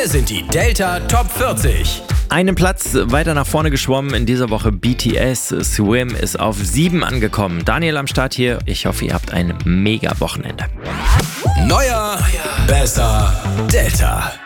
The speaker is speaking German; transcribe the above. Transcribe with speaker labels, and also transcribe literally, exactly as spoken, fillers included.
Speaker 1: Hier sind die Delta Top vierzig.
Speaker 2: Einen Platz weiter nach vorne geschwommen in dieser Woche. B T S Swim ist auf sieben angekommen. Daniel am Start hier. Ich hoffe, ihr habt ein mega Wochenende.
Speaker 1: Neuer, besser, Delta.